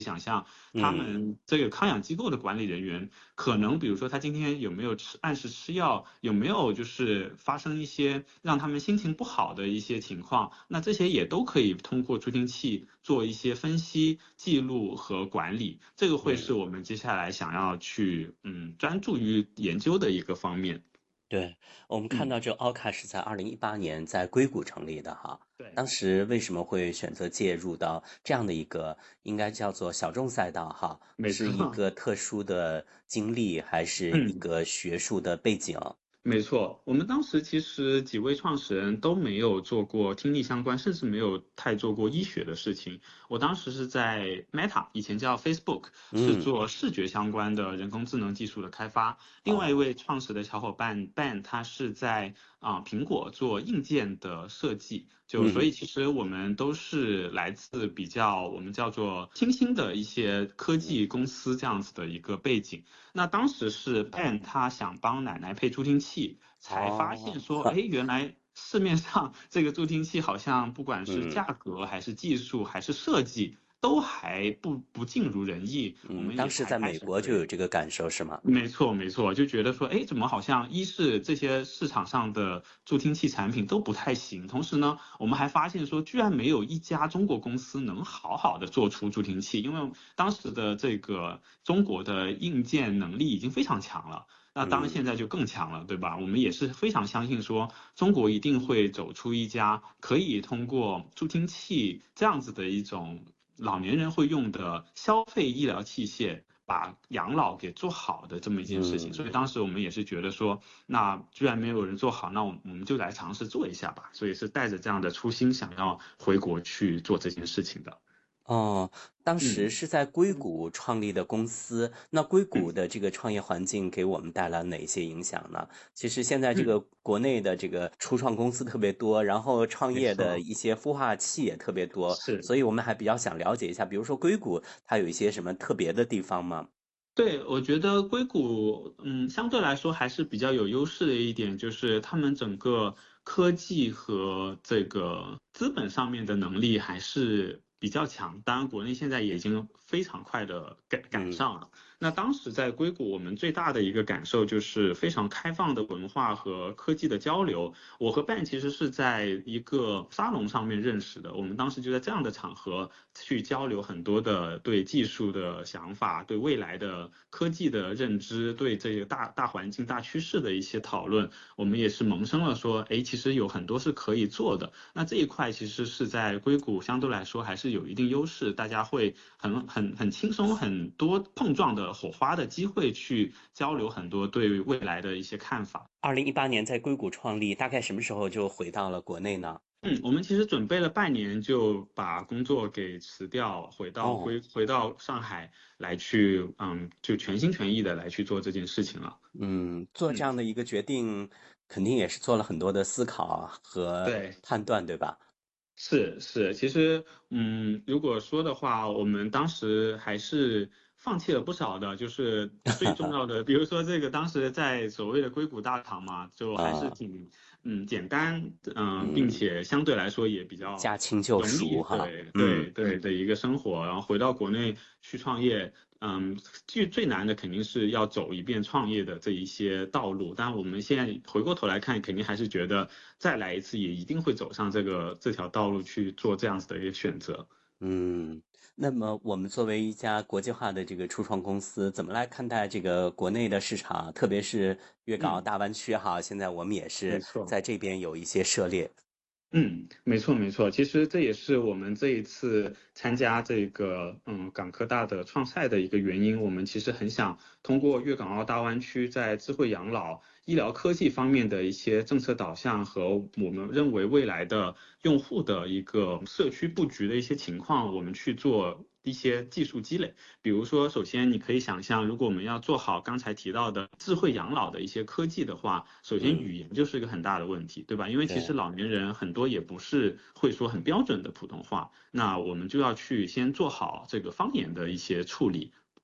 想象他嗯。 们这个康养机构的管理人员，可能比如说他今天有没有按时吃药，有没有就是发生一些让他们心情不好的一些情况，那这些也都可以通过助听器做一些分析、记录和管理。这个会是嗯。 我们接下来想要去专注于研究的一个方面。 对，我们看嗯， 到这 Orca 是在2018年在硅谷成立的哈。 对， 当时为什么会选择介入到这样的一个应该叫做小众赛道哈？ 没错。 是一个特殊的经历，还是一嗯。 个学术的背景？ 没错，我们当时其实几位创始人都没有做过听力相关，甚至没有太做过医学的事情。我当时是在 Meta，以前叫 Facebook，是嗯。 做视觉相关的人工智能技术的开发。另外一哦。 位创始的小伙伴 Ben，他是在苹果做硬件的设计。所嗯。 以其实我们都是来自比较我们叫做新兴的一些科技公司这样子的一个背景。那当时是 Ben 他想帮奶奶配助听器，才发现哦。 说，哎，原来市面上这个助听器好像不管是嗯。 价格还是技术还是设计，都还不尽如人意。我嗯， 们也当时在才开美国就有始会这个感受是吗？ 没错，没错，就觉得说，哎，怎么好像一是这些市场上的助听器产品都不太行，同时呢，我们还发现说，居然没有一家中国公司能好好的做出助听器，因为当时的这个中国的硬件能力已经非常强了，那当然嗯。 现在就更强了，对吧？我们也是非常相信说，中国一定会走出一家可以通过助听器这样子的一种老年人会用的消费医疗器械，把养老给做好的这么一件事情。所嗯。 以当时我们也是觉得说，那居然没有人做好，那我们就来尝试做一下吧。所以是带着这样的初心，想要回国去做这件事情的。 哦，当时嗯是在硅谷创立的公司，那硅谷嗯的这个创业环境给我们带来哪些影响呢？其实现在这嗯， 个国内的这个初创公司特别多，然后创业的没错， 一些孵化器也特别多， 是。 所以我们还比较想了解一下，比如说硅谷它有一些什么特别的地方吗？ 对，我觉得硅谷，相对来说还是比较有优势的一点，就是他们整个科技和这个资本上面的能力还是比较强。当然，国内现在也已经非常快的赶嗯。 上了。那当时在硅谷，我们最大的一个感受就是非常开放的文化和科技的交流。我和 Ben 其实是在一个沙龙上面认识的，我们当时就在这样的场合去交流很多的对技术的想法，对未来的科技的认知，对这个大环境、大趋势的一些讨论。我们也是萌生了说，哎，其实有很多是可以做的。那这一块其实是在硅谷相对来说还是有一定优势，大家会很轻松，很多碰撞的火花的机会去交流很多对未来的一些看法。 2018年在硅谷创立，大概什么时候就回到了国内呢？ 我们其实准备了半年就把工作给辞掉， 哦。 回到上海来去，就全心全意的来去做这件事情了。 嗯，做这嗯， 样的一个决定，肯定也是做了很多的思考和对。 判断，对吧？ 是是，其实如果说的话，我们当时还是放弃了不少的，就是最重要的，比如说这个当时在所谓的硅谷大厂嘛，就还是啊。 挺简单，并嗯， 且相对来说也比较驾轻就容易， 熟哈。 对嗯。 对对的一个生活，然后回到国内去创业，最难的肯定是要走一遍创业的这一些道路，但我们现在回过头来看，肯定还是觉得再来一次也一定会走上这条道路去做这样子的一个选择。 嗯，那么我们作为一家国际化的这个初创公司，怎么来看待这个国内的市场，特别是粤港澳嗯， 大湾区哈？现在我们也是没错。 在这边有一些涉猎。 没错没错，其实这也是我们这一次参加这个港科大的创赛的一个原因。我们其实很想通过粤港澳大湾区在智慧养老、医疗科技方面的一些政策导向和我们认为未来的用户的一个社区布局的一些情况，我们去做一些技术积累。比如说，首先你可以想象，如果我们要做好刚才提到的智慧养老的一些科技的话，首先嗯。 语言就是一个很大的问题，对吧？因为其实对。 老年人很多也不是会说很标准的普通话，那我们就要去先做好这个方言的一些处理。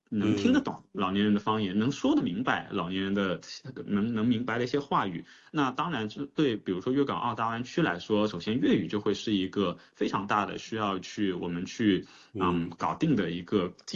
能听得懂老年人的方言，能说得明白老年人的能明白的一些话语。那当然是对，比如说粤港澳大湾区来说，首先粤语就会是一个非常大的需要我们去搞定的一个